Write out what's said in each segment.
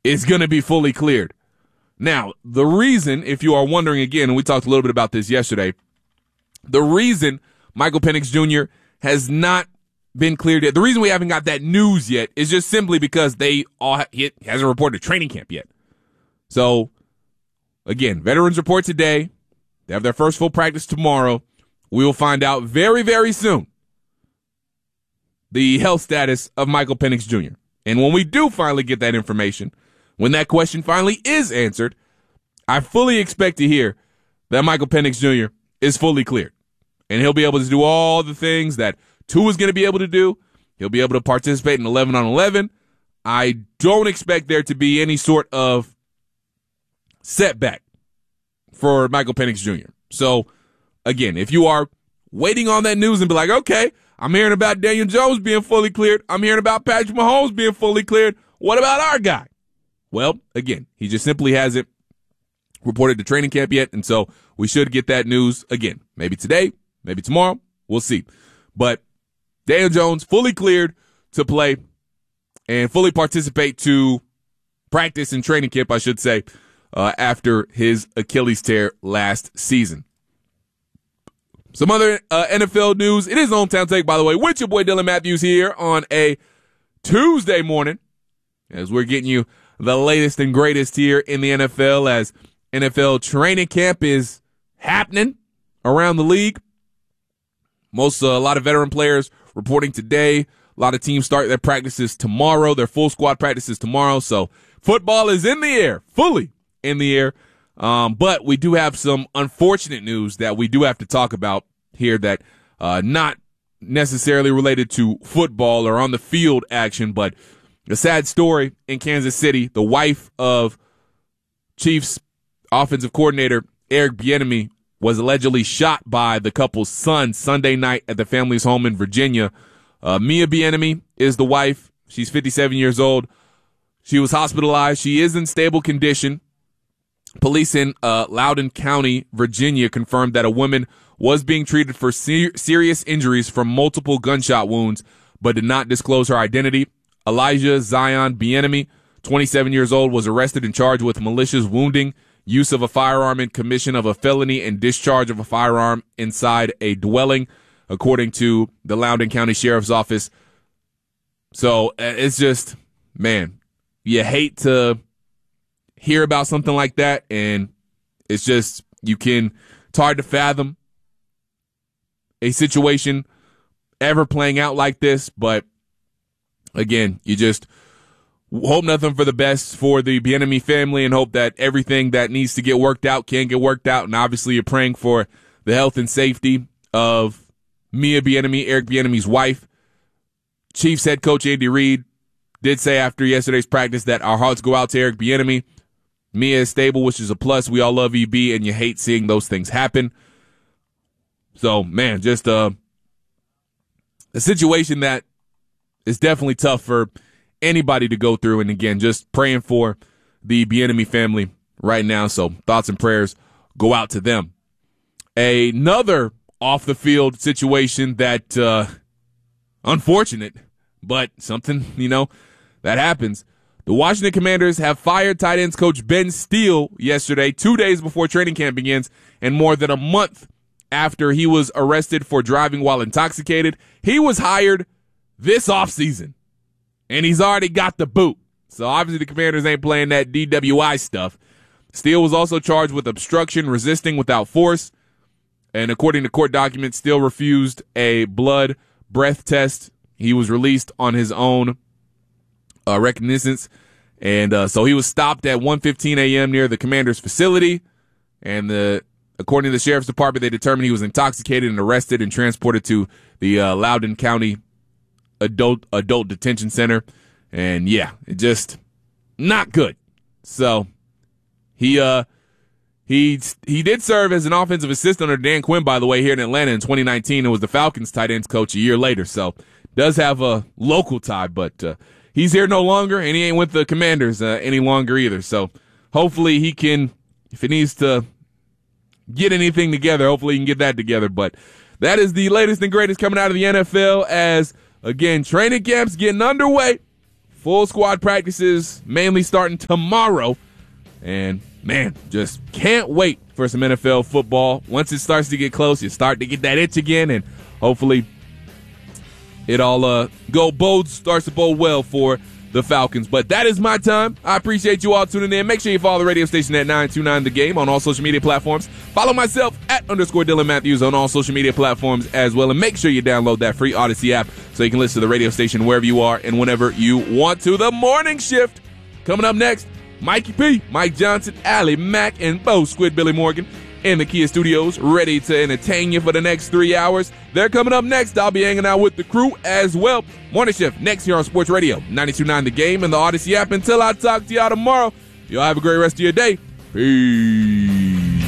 is going to be fully cleared. Now, the reason, if you are wondering again, and we talked a little bit about this yesterday, the reason Michael Penix Jr. has not been cleared yet, the reason we haven't got that news yet is just simply because he hasn't reported training camp yet. So, again, veterans report today. They have their first full practice tomorrow. We will find out very, very soon the health status of Michael Penix Jr. And when we do finally get that information, when that question finally is answered, I fully expect to hear that Michael Penix Jr. is fully cleared. And he'll be able to do all the things that Tua is going to be able to do. He'll be able to participate in 11-on-11. I don't expect there to be any sort of setback for Michael Penix Jr. So, again, if you are waiting on that news and be like, okay, I'm hearing about Daniel Jones being fully cleared. I'm hearing about Patrick Mahomes being fully cleared. What about our guy? Well, again, he just simply hasn't reported to training camp yet, and so we should get that news again. Maybe today, maybe tomorrow. We'll see. But Daniel Jones fully cleared to play and fully participate to practice and training camp, I should say, after his Achilles tear last season. Some other NFL news. It is Hometown Take, by the way, with your boy Dylan Matthews here on a Tuesday morning as we're getting you the latest and greatest here in the NFL as NFL training camp is happening around the league. A lot of veteran players reporting today. A lot of teams start their practices tomorrow, their full squad practices tomorrow. So football is in the air, fully in the air. But we do have some unfortunate news that we do have to talk about here that not necessarily related to football or on the field action, but a sad story in Kansas City. The wife of Chiefs offensive coordinator Eric Bieniemy was allegedly shot by the couple's son Sunday night at the family's home in Virginia. Mia Bieniemy is the wife. She's 57 years old. She was hospitalized. She is in stable condition. Police in Loudoun County, Virginia, confirmed that a woman was being treated for serious injuries from multiple gunshot wounds, but did not disclose her identity. Elijah Zion Bieniemy, 27 years old, was arrested and charged with malicious wounding, use of a firearm in commission of a felony, and discharge of a firearm inside a dwelling, according to the Loudoun County Sheriff's Office. So it's just, man, you hate to hear about something like that, and it's just, it's hard to fathom a situation ever playing out like this, but again, you just hope nothing for the best for the Bieniemy family and hope that everything that needs to get worked out can get worked out, and obviously you're praying for the health and safety of Mia Bieniemy, Eric Bieniemy's wife. Chiefs head coach Andy Reid did say after yesterday's practice that our hearts go out to Eric Bieniemy. Mia is stable, which is a plus. We all love EB, and you hate seeing those things happen. So, man, just a situation that is definitely tough for anybody to go through. And, again, just praying for the Bieniemy family right now. So thoughts and prayers go out to them. Another off-the-field situation that unfortunate, but something, that happens. The Washington Commanders have fired tight ends coach Ben Steele yesterday, 2 days before training camp begins, and more than a month after he was arrested for driving while intoxicated. He was hired this offseason, and he's already got the boot. So obviously the Commanders ain't playing that DWI stuff. Steele was also charged with obstruction, resisting without force, and according to court documents, Steele refused a blood breath test. He was released on his own recognizance, and so he was stopped at 1:15 a.m. near the Commanders' facility, and according to the Sheriff's Department, they determined he was intoxicated and arrested and transported to the Loudoun County Adult Detention Center, and yeah, it just not good. So he did serve as an offensive assistant under Dan Quinn, by the way, here in Atlanta in 2019, and was the Falcons tight ends coach a year later, so does have a local tie, but he's here no longer, and he ain't with the Commanders any longer either. So hopefully he can, if he needs to get anything together, hopefully he can get that together. But that is the latest and greatest coming out of the NFL as, again, training camps getting underway full squad practices mainly starting tomorrow. And, man, just can't wait for some NFL football. Once it starts to get close, you start to get that itch again, and hopefully it all starts to bode well for the Falcons. But that is my time. I appreciate you all tuning in. Make sure you follow the radio station at 929 The Game on all social media platforms. Follow myself at _Dylan Matthews on all social media platforms as well. And make sure you download that free Odyssey app so you can listen to the radio station wherever you are and whenever you want to. The Morning Shift coming up next. Mikey P, Mike Johnson, Allie Mack, and Bo Squid Billy Morgan in the Kia Studios, ready to entertain you for the next 3 hours. They're coming up next. I'll be hanging out with the crew as well. Morning Shift next here on Sports Radio 92.9 The Game and the Odyssey app. Until I talk to y'all tomorrow, y'all have a great rest of your day. Peace.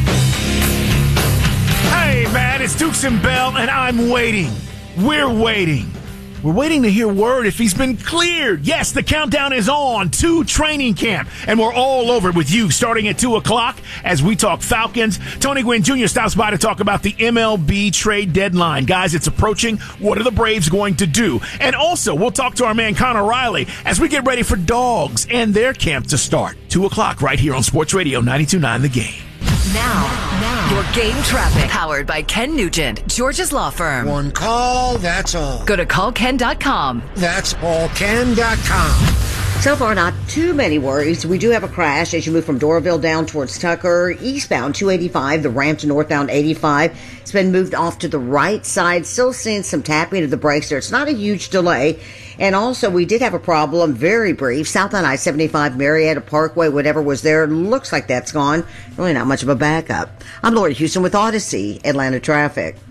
Hey, man, it's Dukes and Bell, and I'm waiting. We're waiting. We're waiting to hear word if he's been cleared. Yes, the countdown is on to training camp, and we're all over it with you starting at 2 o'clock as we talk Falcons. Tony Gwynn Jr. stops by to talk about the MLB trade deadline. Guys, it's approaching. What are the Braves going to do? And also, we'll talk to our man Connor Riley as we get ready for Dogs and their camp to start. 2 o'clock right here on Sports Radio 92.9 The Game. Now, your game traffic. Powered by Ken Nugent, George's Law Firm. One call, that's all. Go to callken.com. That's allken.com. So far, not too many worries. We do have a crash as you move from Doraville down towards Tucker. Eastbound 285, the ramp to northbound 85. It's been moved off to the right side. Still seeing some tapping of the brakes there. It's not a huge delay. And also, we did have a problem, very brief, southbound I-75, Marietta Parkway, whatever was there. Looks like that's gone. Really not much of a backup. I'm Lori Houston with Odyssey, Atlanta Traffic.